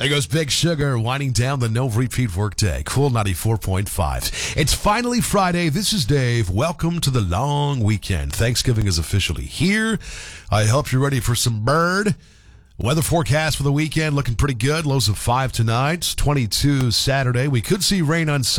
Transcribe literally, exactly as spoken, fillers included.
There goes Big Sugar winding down the no repeat workday. Cool ninety-four point five. It's finally Friday. This is Dave. Welcome to the long weekend. Thanksgiving is officially here. I hope you're ready for some bird. Weather forecast for the weekend looking pretty good. Lows of five tonight. twenty-two Saturday. We could see rain on Sunday.